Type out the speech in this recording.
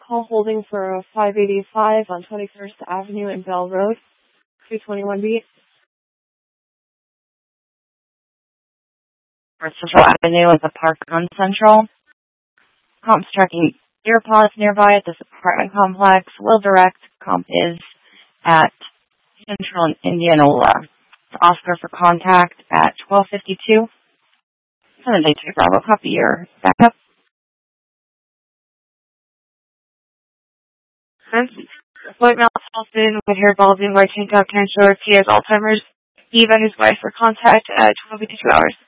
Call holding for 585 on 21st Avenue and Bell Road, 221B. Central Avenue is a park on Central. Comp's tracking Deer Paws nearby at this apartment complex. Will direct comp is at Central and Indianola. Oscar for contact at 1252. Sunday to Bravo. Copy your backup. Appointment Austin with hair balding, white tank top, cancer, he has Alzheimer's. Eve and his wife for contact at 1252 hours.